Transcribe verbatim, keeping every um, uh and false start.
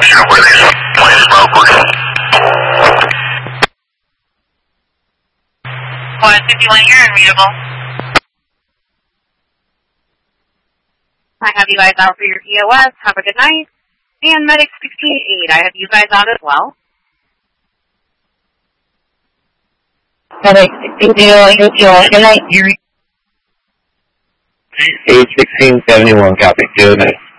sure where they planes broke. one fifty-one, you're unreadable. I have you guys out for your E O S. Have a good night. And Medic sixteen eight, I have you guys out as well. Medic sixteen eight, good night. eight sixteen seventy-one, copy. Good night.